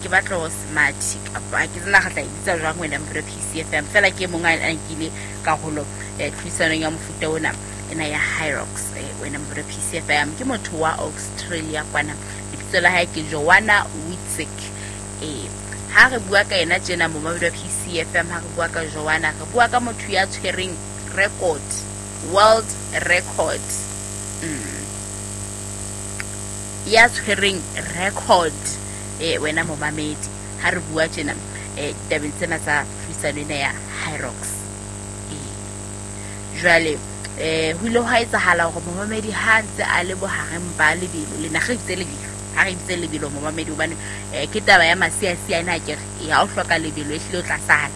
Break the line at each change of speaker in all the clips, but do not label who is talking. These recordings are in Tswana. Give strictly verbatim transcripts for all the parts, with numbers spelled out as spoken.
batla ho smart kapa ke tsena ga tla itsa jwang wena Mpilo P C F M fela ke monga a nkile ka holo tlhisano ya mofuta ona ena ya Hyrox wena Mpilo P C F M ke motho wa Australia kwana lebitso la hae ke Joanna Whitsick eh ha re bua ka ena tjena mo Mpilo P C F M ha re bua ka Joanna re bua ka motho ya tshwereng record world record mm. ya tshwereng record eh wena mo mamedi ha re bua tjena eh tabeng tsena tsa fisano ena ya Hyrox eh jwale eh ho ile ha etsahala hore mo mamedi ha ntse a le bohareng ba lebelo le na gitse lebelo ha re itse lebelo mo mamedi hobane eh ke taba ya masiasia ena ke ya o hloka lebelo e hlile o tla sala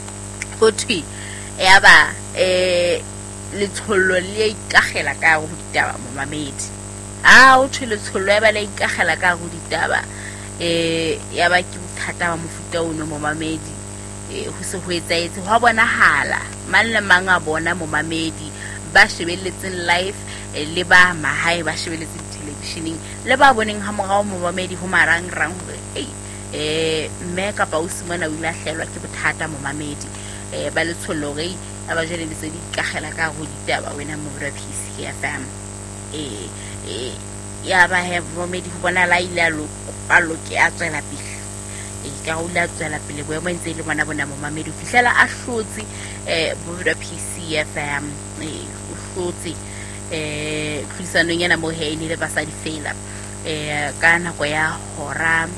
go thwi ya ba eh le thollo le ikagela ka go ditaba mo mamedi a o thile thollo ya ba le ikagela ka go ditaba eh ya ba ke bothata ba mofuta ono mo mamedi eh ho se ho etsaetse ho bonahala mang le mang a bona mo mamedi ba shebelletseng live le ba mahae ba shebelletseng televisioning le ba boneng ha morao mo mamedi ho marang rang hore eh eh mme ka pa o simana o ilahlelwa ke bothata mo mamedi eh ba le tshologe aba jele le se di kagela ka go ditaba wena mo Mpilo P C F M eh eh ya ba he mamedi ho bona la ile lo palo ke a tswela pele e ka o la tswela pele bo mo ntse le bona bona mo mamedi fihlela a hlotse eh mo Mpilo P C F M eh o hlotse eh tlisano nyana mo he ile ba sa di fela eh ka nako ya hora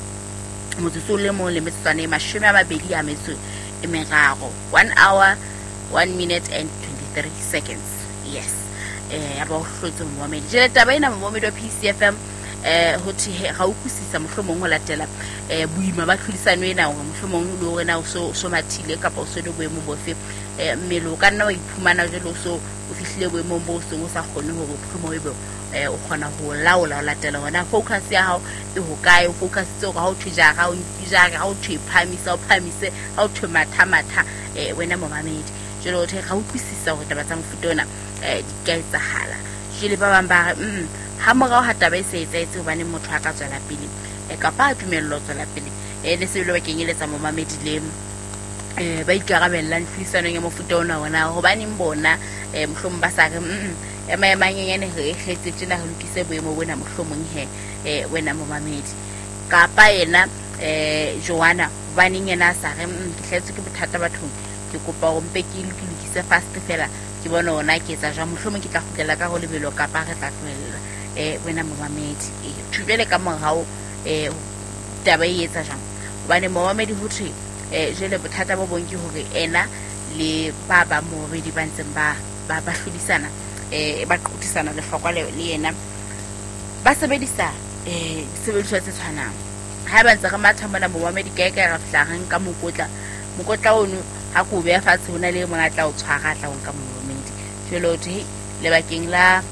motso le mo le metsana e mashome a mabedi a metso e meraro one hour one minute and twenty-three seconds yes eh aba o hlotse mo mamedi jele taba ena mo Mpilo P C F M eh hothi ga o kusisa mohlomong ho latela eh buima ba tlhodisano ena ho mohlomong le hore na o so so mathile kapa o so le boemo bofe eh mmelo ka nna wa iphumana jelo so o fihlile boemo bo so o sa khone hore mohlomong ebe eh o khona ho laola o latela hona focus ya hao e ho kae o focus tso ga o thuja ga o ntija ga o thiphamisa o phamise ha o thmatha matha eh wena mo mamedi jelo the ga o kusisa ho taba tsa mofutona eh di ka etsahala jele ba bang ba mm ha morao ha taba e se etsaetse hobane motho a ka tswela pele e ka pa tumello tswela pele e le se le ba kenyeletsa mo mamedi le eh ba ikarabellang tlisano ya mofuta ona ona hobane mbona eh mohlomong ba sa re mm e ma manyenyane re khetse tsena ho lokise boemo bona mohlomong he eh wena mo mamedi ka pa yena eh Joanna hobane yena sa re ke hletse ke bothata bathong ke kopa go mpe ke lokise fast fela ke bona ona ke tsa ja mohlomong ke tla khutlela ka go lebelo ka pa re tla tloella eh wena mo mamedi e thubele ka morao eh taba e etsa jang hobane mo mamedi ho thwe eh jele bothata bo bonke hore ena le ba ba mo mamedi ba ntseng ba ba ba hlodisana eh ba qotisana le hlokwa le yena ba sebedisa eh sebediswa tse tshwanang ha ba ntse re matha mona mo mamedi ka ka ra fhlageng ka mokotla mokotla ono ha ko be fatshe hona le mongata tla o tshwara tla o ka mo mamedi jelo the le bakeng la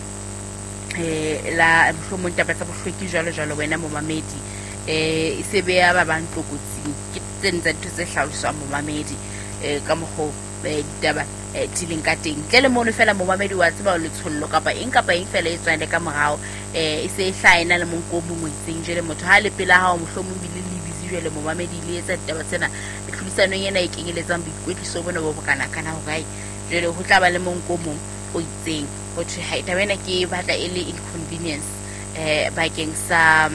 eh la mohlomong taba tsa bohlweki jalo jalo wena mo mamedi eh se be ya ba bang tlokotsing ke tsenza ntse tse hlaloswa mo mamedi eh ka mogo eh taba eh dileng ka teng tle le mono fela mo mamedi wa tseba o le tsollo kapa eng kapa eng fela e tswang le ka morao eh e se e hlaena le monko mo moitseng jele motho ha le pela ha o mohlomong bile le busy jele mo mamedi le etsa taba tsena e tlhodisano yena e kenyeletsang boikwetliso bona bo bokana kana ho gae jele ho tla ba le monko mo o itseng ho thwe ha taba ena ke batla e le inconvenience eh bakeng sa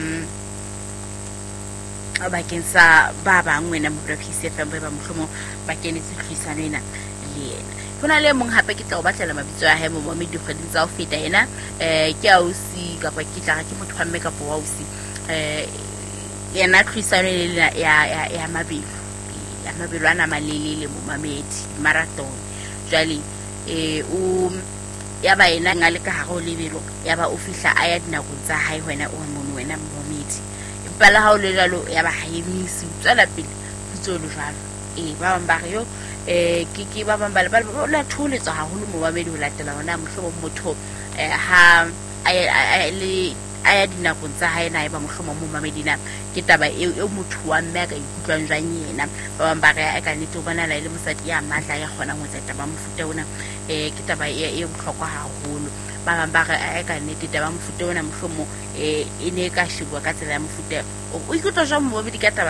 bakeng sa ba bang wena mo Mpilo P C F M ba mohlomong ba kenetse tlisano ena le yena hona le mong hape ke tla o batlela mabitso a hae mo mamedi kgweding tsa ho feta yena eh ke ausi kapa ke tla ke motho wa mme ka bo ausi eh yena tlisano ya ya ya mabelo ya mabelo ana malelele mo mamedi marathon jali eh o ya ba ena ngale ka ha go lebelo ya ba o fihla a ya dinako tsa hae wena o mono wena mo mamedi pala ha o le jalo ya ba haemisi tswela pele ho tsolo jalo eh ba bang ba re yo eh ke ke ba bang ba la thuletsa ha holo mo mamedi ho latela hona mohlomong motho eh ha a le aya dinako tsa hae na e ba mohlomong mo mamedi na ke taba e motho wa mme ka ikutlwang jwang yena ba bang ba re a ka nete bona la ile mosadi ya matla ya khona mo tsa taba mofuta ona eh ke taba e bohlokwa haholo ba bang ba re a ka nete taba mofuta ona mohlomong eh e ne ka shibwa ka tsela ya mofuta o ikutlwa jwang mo mamedi ka taba